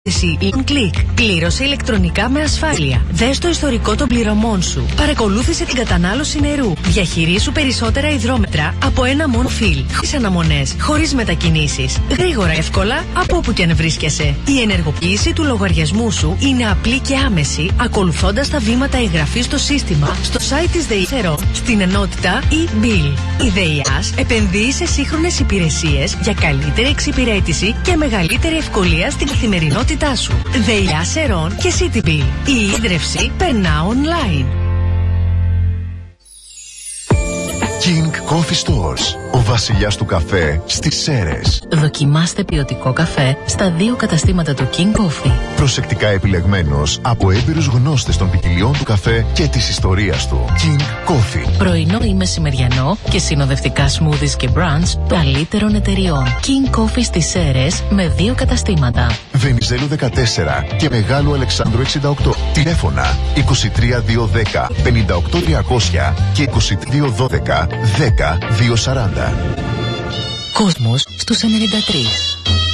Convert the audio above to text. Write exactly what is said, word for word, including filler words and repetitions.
Εσύ Link. Πλήρωσε ηλεκτρονικά με ασφάλεια. Δες το ιστορικό των πληρωμών σου. Παρακολούθησε την κατανάλωση νερού. Διαχειρίσου περισσότερα υδρόμετρα από ένα μόνο φιλ. Χωρίς αναμονές, χωρίς μετακινήσεις. Γρήγορα, εύκολα, από όπου και αν βρίσκεσαι. Η ενεργοποίηση του λογαριασμού σου είναι απλή και άμεση, ακολουθώντας τα βήματα εγγραφής στο σύστημα, στο site της ΔΕΗ, στην ενότητα e-bill. Η ΔΕΗΑΣ επενδύει σε σύγχρονες υπηρεσίες για καλύτερη εξυπηρέτηση και μεγαλύτερη ευκολία στην καθημερινότητα σου. ΔΕΗΑΣ Ερών και CityBill. Η ίδρυυση περνά online. King Coffee Stores. Ο βασιλιάς του καφέ στις Σέρρες. Δοκιμάστε ποιοτικό καφέ στα δύο καταστήματα του King Coffee. Προσεκτικά επιλεγμένος από έμπειρους γνώστες των ποικιλιών του καφέ και της ιστορίας του. King Coffee. Πρωινό ή μεσημεριανό και συνοδευτικά smoothies και brunch των καλύτερων εταιριών. King Coffee στις Σέρρες με δύο καταστήματα. Βενιζέλου δεκατέσσερα και Μεγάλου Αλεξάνδρου εξήντα οκτώ. Τηλέφωνα είκοσι τρία διακόσια δέκα πενήντα οκτώ τριακόσια και είκοσι δύο δώδεκα δέκα διακόσια σαράντα. Κόσμος στους ενενήντα τρία.